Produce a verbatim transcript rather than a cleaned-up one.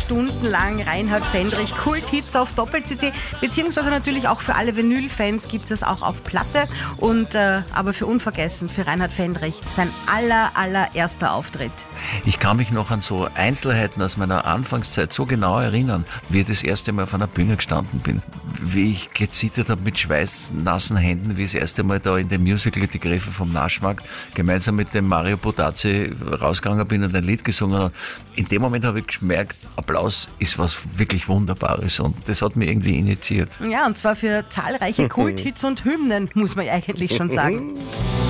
Stunden lang Reinhard Fendrich, Kulthits auf Doppel-C C, beziehungsweise natürlich auch für alle Vinyl-Fans gibt es auch auf Platte. Und äh, aber für unvergessen, für Reinhard Fendrich, sein aller, allererster Auftritt. Ich kann mich noch an so Einzelheiten aus meiner Anfangszeit so genau erinnern, wie ich das erste Mal auf einer Bühne gestanden bin. Wie ich gezittert habe mit schweißnassen Händen, wie ich das erste Mal da in dem Musical Die Gräfin vom Naschmarkt gemeinsam mit dem Mario Potazzi rausgegangen bin und ein Lied gesungen habe. In dem Moment habe ich gemerkt, Applaus ist was wirklich Wunderbares und das hat mich irgendwie initiiert. Ja, und zwar für zahlreiche Kulthits und Hymnen, muss man eigentlich schon sagen.